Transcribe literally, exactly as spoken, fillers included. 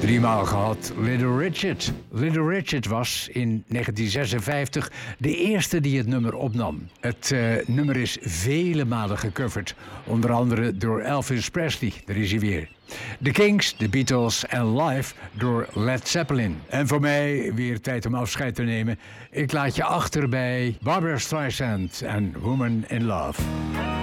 Driemaal gehad Little Richard. Little Richard was in negentien zesenvijftig de eerste die het nummer opnam. Het uh, nummer is vele malen gecoverd. Onder andere door Elvis Presley, daar is hij weer. The Kings, The Beatles en live door Led Zeppelin. En voor mij weer tijd om afscheid te nemen. Ik laat je achter bij Barbra Streisand en Woman in Love.